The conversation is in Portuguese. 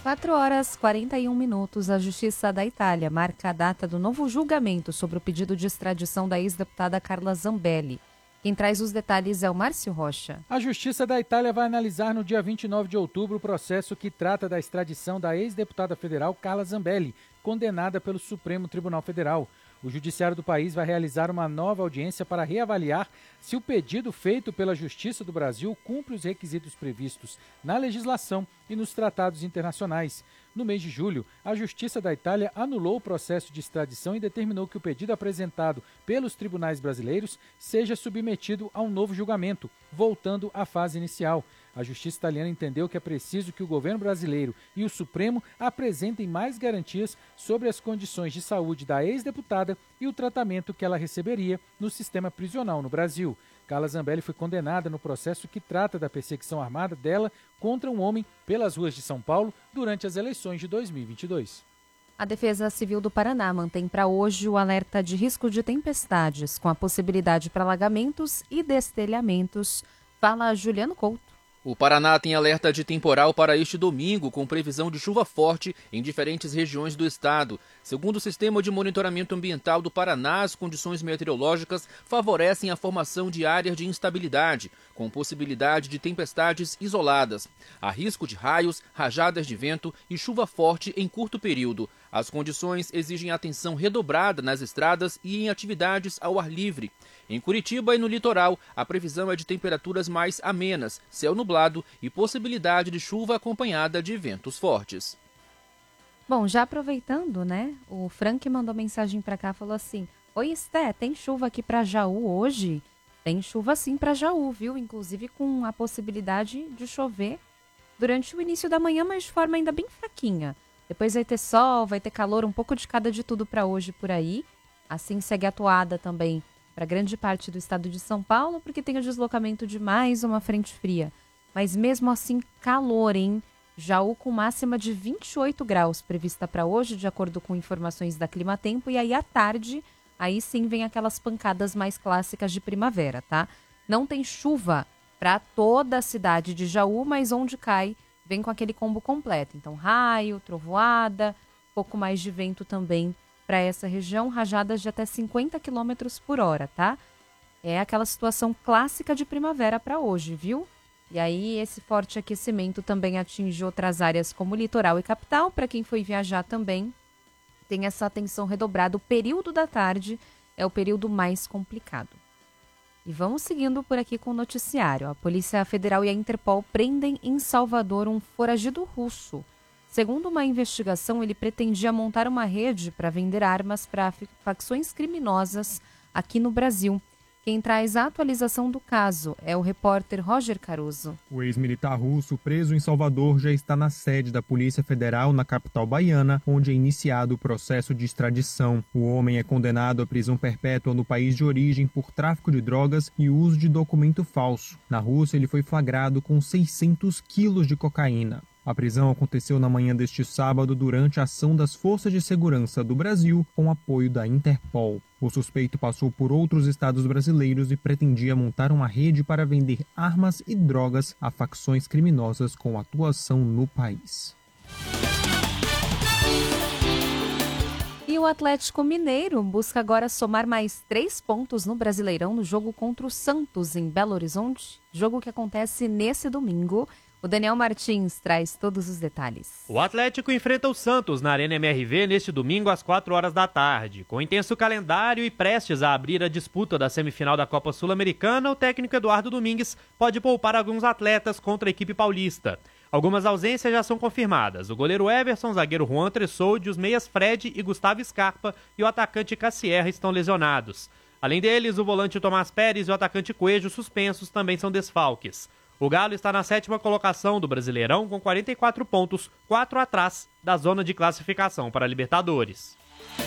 4h41, a Justiça da Itália marca a data do novo julgamento sobre o pedido de extradição da ex-deputada Carla Zambelli. Quem traz os detalhes é o Márcio Rocha. A Justiça da Itália vai analisar no dia 29 de outubro o processo que trata da extradição da ex-deputada federal Carla Zambelli, condenada pelo Supremo Tribunal Federal. O judiciário do país vai realizar uma nova audiência para reavaliar se o pedido feito pela Justiça do Brasil cumpre os requisitos previstos na legislação e nos tratados internacionais. No mês de julho, a Justiça da Itália anulou o processo de extradição e determinou que o pedido apresentado pelos tribunais brasileiros seja submetido a um novo julgamento, voltando à fase inicial. A Justiça italiana entendeu que é preciso que o governo brasileiro e o Supremo apresentem mais garantias sobre as condições de saúde da ex-deputada e o tratamento que ela receberia no sistema prisional no Brasil. Carla Zambelli foi condenada no processo que trata da perseguição armada dela contra um homem pelas ruas de São Paulo durante as eleições de 2022. A Defesa Civil do Paraná mantém para hoje o alerta de risco de tempestades, com a possibilidade para alagamentos e destelhamentos. Fala Juliano Couto. O Paraná tem alerta de temporal para este domingo, com previsão de chuva forte em diferentes regiões do estado. Segundo o Sistema de Monitoramento Ambiental do Paraná, as condições meteorológicas favorecem a formação de áreas de instabilidade, com possibilidade de tempestades isoladas. Há risco de raios, rajadas de vento e chuva forte em curto período. As condições exigem atenção redobrada nas estradas e em atividades ao ar livre. Em Curitiba e no litoral, a previsão é de temperaturas mais amenas, céu nublado e possibilidade de chuva acompanhada de ventos fortes. Bom, já aproveitando, né? O Frank mandou mensagem para cá, falou assim: Oi, Esté, tem chuva aqui para Jaú hoje? Tem chuva sim para Jaú, viu? Inclusive com a possibilidade de chover durante o início da manhã, mas de forma ainda bem fraquinha. Depois vai ter sol, vai ter calor, um pouco de cada de tudo para hoje por aí. Assim segue a toada também para grande parte do estado de São Paulo, porque tem o deslocamento de mais uma frente fria. Mas mesmo assim, calor, hein? Jaú com máxima de 28 graus prevista para hoje, de acordo com informações da Climatempo. E aí à tarde, aí sim vem aquelas pancadas mais clássicas de primavera, tá? Não tem chuva para toda a cidade de Jaú, mas onde cai, vem com aquele combo completo. Então, raio, trovoada, pouco mais de vento também para essa região, rajadas de até 50 km por hora, tá? É aquela situação clássica de primavera para hoje, viu? E aí esse forte aquecimento também atinge outras áreas como litoral e capital. Para quem foi viajar também, tem essa atenção redobrada. O período da tarde é o período mais complicado. E vamos seguindo por aqui com o noticiário. A Polícia Federal e a Interpol prendem em Salvador um foragido russo. Segundo uma investigação, ele pretendia montar uma rede para vender armas para facções criminosas aqui no Brasil. Quem traz a atualização do caso é o repórter Roger Caruso. O ex-militar russo preso em Salvador já está na sede da Polícia Federal na capital baiana, onde é iniciado o processo de extradição. O homem é condenado à prisão perpétua no país de origem por tráfico de drogas e uso de documento falso. Na Rússia, ele foi flagrado com 600 quilos de cocaína. A prisão aconteceu na manhã deste sábado durante a ação das Forças de Segurança do Brasil com apoio da Interpol. O suspeito passou por outros estados brasileiros e pretendia montar uma rede para vender armas e drogas a facções criminosas com atuação no país. E o Atlético Mineiro busca agora somar mais 3 pontos no Brasileirão no jogo contra o Santos em Belo Horizonte, jogo que acontece nesse domingo. O Daniel Martins traz todos os detalhes. O Atlético enfrenta o Santos na Arena MRV neste domingo às 4 horas da tarde. Com intenso calendário e prestes a abrir a disputa da semifinal da Copa Sul-Americana, o técnico Eduardo Domingues pode poupar alguns atletas contra a equipe paulista. Algumas ausências já são confirmadas. O goleiro Everson, o zagueiro Juan Tressoldi, os meias Fred e Gustavo Scarpa e o atacante Cassierra estão lesionados. Além deles, o volante Tomás Pérez e o atacante Coelho, suspensos, também são desfalques. O Galo está na 7ª colocação do Brasileirão com 44 pontos, 4 atrás da zona de classificação para a Libertadores.